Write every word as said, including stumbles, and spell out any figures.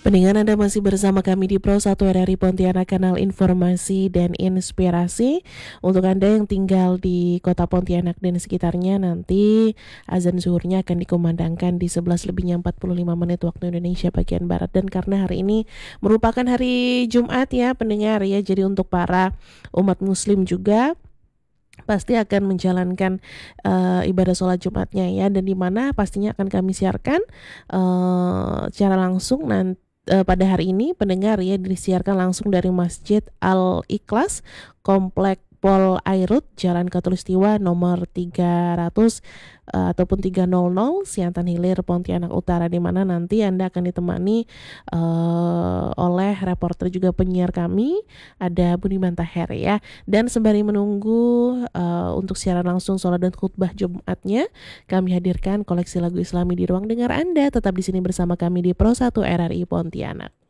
Pendengar, Anda masih bersama kami di Pro satu R R I Pontianak, kanal informasi dan inspirasi. Untuk Anda yang tinggal di kota Pontianak dan sekitarnya, nanti azan zuhurnya akan dikumandangkan di sebelas lebihnya empat puluh lima menit waktu Indonesia bagian Barat. Dan karena hari ini merupakan hari Jumat ya pendengar ya, jadi untuk para umat muslim juga pasti akan menjalankan uh, ibadah sholat Jumatnya ya, dan di mana pastinya akan kami siarkan uh, secara langsung nanti pada hari ini pendengar ya, disiarkan langsung dari Masjid Al-Ikhlas, Komplek Pol Airut, Jalan Katulistiwa nomor tiga ratus uh, ataupun tiga ratus Siantan Hilir, Pontianak Utara, di mana nanti Anda akan ditemani uh, oleh reporter juga penyiar kami, ada Budiman Taher ya. Dan sembari menunggu uh, untuk siaran langsung sholat dan khutbah Jumatnya, kami hadirkan koleksi lagu Islami di ruang dengar Anda. Tetap di sini bersama kami di Pro satu R R I Pontianak.